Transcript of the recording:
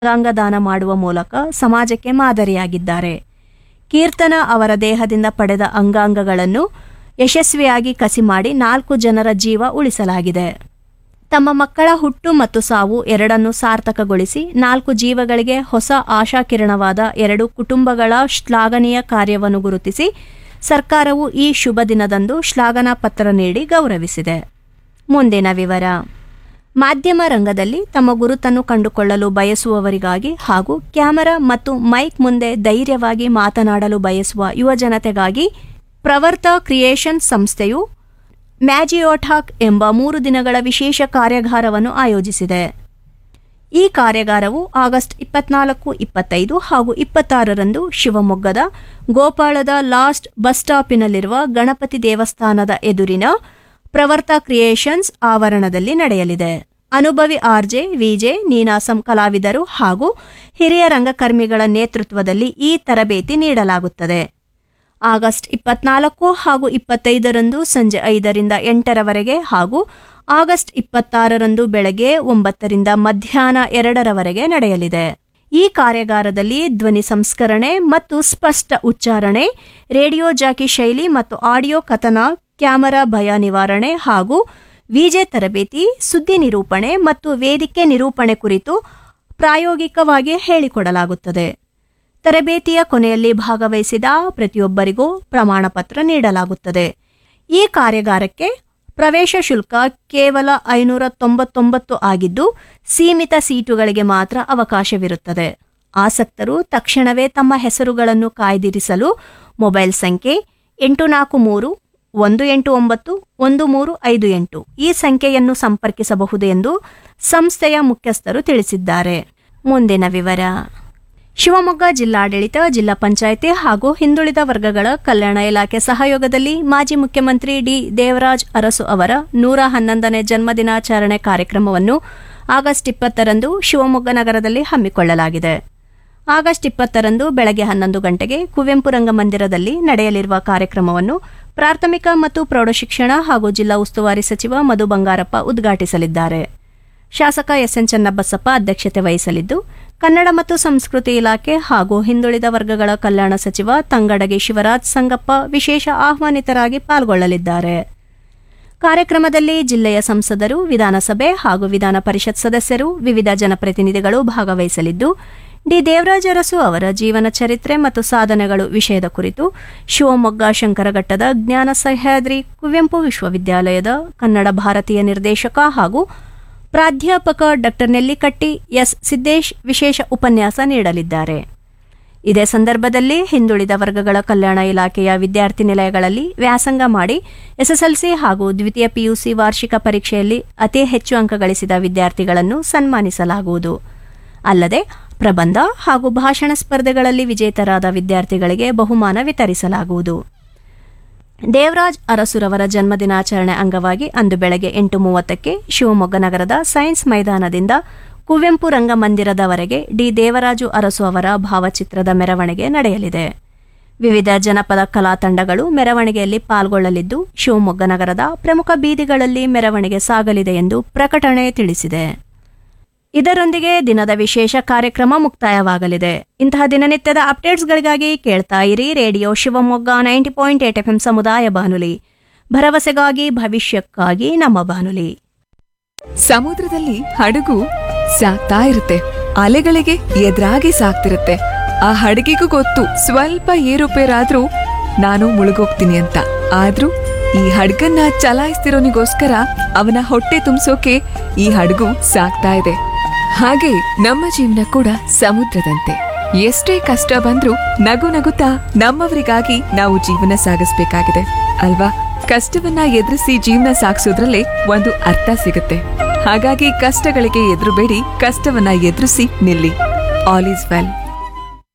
ಅಂಗಾಂಗದಾನ ಮಾಡುವ ಮೂಲಕ ಸಮಾಜಕ್ಕೆ ಮಾದರಿಯಾಗಿದ್ದಾರೆ. ಕೀರ್ತನ ಅವರ ದೇಹದಿಂದ ಪಡೆದ ಅಂಗಾಂಗಗಳನ್ನು ಯಶಸ್ವಿಯಾಗಿ ಕಸಿ ಮಾಡಿ 4 ಜನರ ಜೀವ ಉಳಿಸಲಾಗಿದೆ. ತಮ್ಮ ಮಕ್ಕಳ ಹುಟ್ಟು ಮತ್ತು ಸಾವು ಎರಡನ್ನೂ ಸಾರ್ಥಕಗೊಳಿಸಿ 4 ಜೀವಗಳಿಗೆ ಹೊಸ ಆಶಾಕಿರಣವಾದ 2 ಕುಟುಂಬಗಳ ಶ್ಲಾಘನೀಯ ಕಾರ್ಯವನ್ನು ಗುರುತಿಸಿ ಸರ್ಕಾರವು ಈ ಶುಭ ದಿನದಂದು ಶ್ಲಾಘನಾ ಪತ್ರ ನೀಡಿ ಗೌರವಿಸಿದೆ. ಮುಂದಿನ ವಿವರ. ಮಾಧ್ಯಮ ರಂಗದಲ್ಲಿ ತಮ್ಮ ಗುರುತನ್ನು ಕಂಡುಕೊಳ್ಳಲು ಬಯಸುವವರಿಗಾಗಿ ಹಾಗೂ ಕ್ಯಾಮೆರಾ ಮತ್ತು ಮೈಕ್ ಮುಂದೆ ಧೈರ್ಯವಾಗಿ ಮಾತನಾಡಲು ಬಯಸುವ ಯುವಜನತೆಗಾಗಿ ಪ್ರವರ್ತ ಕ್ರಿಯೇಷನ್ ಸಂಸ್ಥೆಯು ಮ್ಯಾಜಿಯೋಟಾಕ್ ಎಂಬ 3 ದಿನಗಳ ವಿಶೇಷ ಕಾರ್ಯಾಗಾರವನ್ನು ಆಯೋಜಿಸಿದೆ. ಈ ಕಾರ್ಯಾಗಾರವು ಆಗಸ್ಟ್ 24, 25 ಹಾಗೂ 26ರಂದು ಶಿವಮೊಗ್ಗದ ಗೋಪಾಳದ ಲಾಸ್ಟ್ ಬಸ್ ಸ್ಟಾಪಿನಲ್ಲಿರುವ ಗಣಪತಿ ದೇವಸ್ಥಾನದ ಎದುರಿನ ಪ್ರವರ್ತ ಕ್ರಿಯೇಷನ್ಸ್ ಆವರಣದಲ್ಲಿ ನಡೆಯಲಿದೆ. ಅನುಭವಿ ಆರ್ಜೆ, ವಿಜೆ, ನೀನಾಸಂ ಕಲಾವಿದರು ಹಾಗೂ ಹಿರಿಯ ರಂಗಕರ್ಮಿಗಳ ನೇತೃತ್ವದಲ್ಲಿ ಈ ತರಬೇತಿ ನೀಡಲಾಗುತ್ತದೆ. ಆಗಸ್ಟ್ 24 ಹಾಗೂ 25ರಂದು ಸಂಜೆ 5ರಿಂದ 8ರವರೆಗೆ ಹಾಗೂ ಆಗಸ್ಟ್ 26ರಂದು ಬೆಳಗ್ಗೆ 9ರಿಂದ ಮಧ್ಯಾಹ್ನ 2ರವರೆಗೆ ನಡೆಯಲಿದೆ. ಈ ಕಾರ್ಯಾಗಾರದಲ್ಲಿ ಧ್ವನಿ ಸಂಸ್ಕರಣೆ ಮತ್ತು ಸ್ಪಷ್ಟ ಉಚ್ಚಾರಣೆ, ರೇಡಿಯೋ ಜಾಕಿ ಶೈಲಿ ಮತ್ತು ಆಡಿಯೋ ಕಥನ, ಕ್ಯಾಮರಾ ಭಯ ನಿವಾರಣೆ ಹಾಗೂ ವಿಜೆ ತರಬೇತಿ, ಸುದ್ದಿ ನಿರೂಪಣೆ ಮತ್ತು ವೇದಿಕೆ ನಿರೂಪಣೆ ಕುರಿತು ಪ್ರಾಯೋಗಿಕವಾಗಿ ಹೇಳಿಕೊಡಲಾಗುತ್ತದೆ. ತರಬೇತಿಯ ಕೊನೆಯಲ್ಲಿ ಭಾಗವಹಿಸಿದ ಪ್ರತಿಯೊಬ್ಬರಿಗೂ ಪ್ರಮಾಣ ಪತ್ರ ನೀಡಲಾಗುತ್ತದೆ. ಈ ಕಾರ್ಯಾಗಾರಕ್ಕೆ ಪ್ರವೇಶ ಶುಲ್ಕ ಕೇವಲ 599 ಆಗಿದ್ದು ಸೀಮಿತ ಸೀಟುಗಳಿಗೆ ಮಾತ್ರ ಅವಕಾಶವಿರುತ್ತದೆ. ಆಸಕ್ತರು ತಕ್ಷಣವೇ ತಮ್ಮ ಹೆಸರುಗಳನ್ನು ಕಾಯ್ದಿರಿಸಲು ಮೊಬೈಲ್ ಸಂಖ್ಯೆ 843-189-1358 ಈ ಸಂಖ್ಯೆಯನ್ನು ಸಂಪರ್ಕಿಸಬಹುದು ಎಂದು ಸಂಸ್ಥೆಯ ಮುಖ್ಯಸ್ಥರು ತಿಳಿಸಿದ್ದಾರೆ. ಮುಂದಿನ ವಿವರ. ಶಿವಮೊಗ್ಗ ಜಿಲ್ಲಾಡಳಿತ, ಜಿಲ್ಲಾ ಪಂಚಾಯಿತಿ ಹಾಗೂ ಹಿಂದುಳಿದ ವರ್ಗಗಳ ಕಲ್ಯಾಣ ಇಲಾಖೆ ಸಹಯೋಗದಲ್ಲಿ ಮಾಜಿ ಮುಖ್ಯಮಂತ್ರಿ ಡಿ. ದೇವರಾಜ್ ಅರಸು ಅವರ 111ನೇ ಜನ್ಮದಿನಾಚರಣೆ ಕಾರ್ಯಕ್ರಮವನ್ನು ಆಗಸ್ಟ್ 20ರಂದು ಶಿವಮೊಗ್ಗ ನಗರದಲ್ಲಿ ಹಮ್ಮಿಕೊಳ್ಳಲಾಗಿದೆ. ಆಗಸ್ಟ್ 20ರಂದು ಬೆಳಗ್ಗೆ 11 ಗಂಟೆಗೆ ಕುವೆಂಪು ರಂಗಮಂದಿರದಲ್ಲಿ ನಡೆಯಲಿರುವ ಕಾರ್ಯಕ್ರಮವನ್ನು ಪ್ರಾಥಮಿಕ ಮತ್ತು ಪ್ರೌಢಶಿಕ್ಷಣ ಹಾಗೂ ಜಿಲ್ಲಾ ಉಸ್ತುವಾರಿ ಸಚಿವ ಮಧು ಬಂಗಾರಪ್ಪ ಉದ್ಘಾಟಿಸಲಿದ್ದಾರೆ. ಶಾಸಕ ಎಸ್ಎನ್ ಚನ್ನಬಸಪ್ಪ ಅಧ್ಯಕ್ಷತೆ ವಹಿಸಲಿದ್ದು, ಕನ್ನಡ ಮತ್ತು ಸಂಸ್ಕೃತಿ ಇಲಾಖೆ ಹಾಗೂ ಹಿಂದುಳಿದ ವರ್ಗಗಳ ಕಲ್ಯಾಣ ಸಚಿವ ತಂಗಡಗಿ ಶಿವರಾಜ್ ಸಂಗಪ್ಪ ವಿಶೇಷ ಆಹ್ವಾನಿತರಾಗಿ ಪಾಲ್ಗೊಳ್ಳಲಿದ್ದಾರೆ. ಕಾರ್ಯಕ್ರಮದಲ್ಲಿ ಜಿಲ್ಲೆಯ ಸಂಸದರು, ವಿಧಾನಸಭೆ ಹಾಗೂ ವಿಧಾನ ಪರಿಷತ್ ಸದಸ್ಯರು, ವಿವಿಧ ಜನಪ್ರತಿನಿಧಿಗಳು ಭಾಗವಹಿಸಲಿದ್ದು, ಡಿ. ದೇವರಾಜ ಅರಸು ಅವರ ಜೀವನ ಚರಿತ್ರೆ ಮತ್ತು ಸಾಧನೆಗಳು ವಿಷಯದ ಕುರಿತು ಶಿವಮೊಗ್ಗ ಶಂಕರಘಟ್ಟದ ಜ್ಞಾನ ಸಹ್ಯಾದ್ರಿ ಕುವೆಂಪು ವಿಶ್ವವಿದ್ಯಾಲಯದ ಕನ್ನಡ ಭಾರತೀಯ ನಿರ್ದೇಶಕ ಹಾಗೂ ಪ್ರಾಧ್ಯಾಪಕ ಡಾ. ನೆಲ್ಲಿಕಟ್ಟಿ ಎಸ್. ಸಿದ್ದೇಶ್ ವಿಶೇಷ ಉಪನ್ಯಾಸ ನೀಡಲಿದ್ದಾರೆ. ಇದೇ ಸಂದರ್ಭದಲ್ಲಿ ಹಿಂದುಳಿದ ವರ್ಗಗಳ ಕಲ್ಯಾಣ ಇಲಾಖೆಯ ವಿದ್ಯಾರ್ಥಿ ನಿಲಯಗಳಲ್ಲಿ ವ್ಯಾಸಂಗ ಮಾಡಿ ಎಸ್ಎಸ್ಎಲ್ಸಿ ಹಾಗೂ ದ್ವಿತೀಯ ಪಿಯುಸಿ ವಾರ್ಷಿಕ ಪರೀಕ್ಷೆಯಲ್ಲಿ ಅತಿ ಹೆಚ್ಚು ಅಂಕ ಗಳಿಸಿದ ವಿದ್ಯಾರ್ಥಿಗಳನ್ನು ಸನ್ಮಾನಿಸಲಾಗುವುದು. ಅಲ್ಲದೆ ಪ್ರಬಂಧ ಹಾಗೂ ಭಾಷಣ ಸ್ಪರ್ಧೆಗಳಲ್ಲಿ ವಿಜೇತರಾದ ವಿದ್ಯಾರ್ಥಿಗಳಿಗೆ ಬಹುಮಾನ ವಿತರಿಸಲಾಗುವುದು. ದೇವರಾಜ್ ಅರಸುರವರ ಜನ್ಮದಿನಾಚರಣೆ ಅಂಗವಾಗಿ ಅಂದು ಬೆಳಗ್ಗೆ 8:30ಕ್ಕೆ ಶಿವಮೊಗ್ಗ ನಗರದ ಸೈನ್ಸ್ ಮೈದಾನದಿಂದ ಕುವೆಂಪು ರಂಗಮಂದಿರದವರೆಗೆ ಡಿ. ದೇವರಾಜು ಅರಸು ಅವರ ಭಾವಚಿತ್ರದ ಮೆರವಣಿಗೆ ನಡೆಯಲಿದೆ. ವಿವಿಧ ಜನಪದ ಕಲಾ ತಂಡಗಳು ಮೆರವಣಿಗೆಯಲ್ಲಿ ಪಾಲ್ಗೊಳ್ಳಲಿದ್ದು, ಶಿವಮೊಗ್ಗ ನಗರದ ಪ್ರಮುಖ ಬೀದಿಗಳಲ್ಲಿ ಮೆರವಣಿಗೆ ಸಾಗಲಿದೆ ಎಂದು ಪ್ರಕಟಣೆ ತಿಳಿಸಿದೆ. ಇದರೊಂದಿಗೆ ದಿನದ ವಿಶೇಷ ಕಾರ್ಯಕ್ರಮ ಮುಕ್ತಾಯವಾಗಲಿದೆ. ಇಂತಹ ದಿನನಿತ್ಯದ ಅಪ್ಡೇಟ್ಸ್ಗಳಿಗಾಗಿ ಕೇಳ್ತಾ ಇರಿ ರೇಡಿಯೋ ಶಿವಮೊಗ್ಗ 90.8 FM ಸಮುದಾಯ ಬಾನುಲಿ. ಭರವಸೆಗಾಗಿ ಭವಿಷ್ಯಕ್ಕಾಗಿ ನಮ್ಮ ಬಾನುಲಿ. ಸಮುದ್ರದಲ್ಲಿ ಹಡಗು ಸಾಗ್ತಾ ಇರುತ್ತೆ, ಅಲೆಗಳಿಗೆ ಎದುರಾಗಿ ಸಾಗ್ತಿರುತ್ತೆ. ಆ ಹಡಗಿಗೂ ಗೊತ್ತು ಸ್ವಲ್ಪ ಏರುಪೇರಾದ್ರೂ ನಾನು ಮುಳುಗೋಗ್ತೀನಿ ಅಂತ. ಆದ್ರೂ ಈ ಹಡಗನ್ನ ಚಲಾಯಿಸ್ತಿರೋನಿಗೋಸ್ಕರ ಅವನ ಹೊಟ್ಟೆ ತುಂಬಿಸೋಕೆ ಈ ಹಡಗು ಸಾಗ್ತಾ ಇದೆ. ಹಾಗೆ ನಮ್ಮ ಜೀವನ ಕೂಡ ಸಮುದ್ರದಂತೆ. ಎಷ್ಟೇ ಕಷ್ಟ ಬಂದ್ರೂ ನಗು ನಗುತ್ತಾ ನಮ್ಮವರಿಗಾಗಿ ನಾವು ಜೀವನ ಸಾಗಿಸ್ಬೇಕಾಗಿದೆ ಅಲ್ವಾ? ಕಷ್ಟವನ್ನ ಎದುರಿಸಿ ಜೀವನ ಸಾಗಿಸೋದ್ರಲ್ಲೇ ಒಂದು ಅರ್ಥ ಸಿಗುತ್ತೆ. ಹಾಗಾಗಿ ಕಷ್ಟಗಳಿಗೆ ಎದುರುಬೇಡಿ, ಕಷ್ಟವನ್ನ ಎದುರಿಸಿ ನಿಲ್ಲಿ. All is well.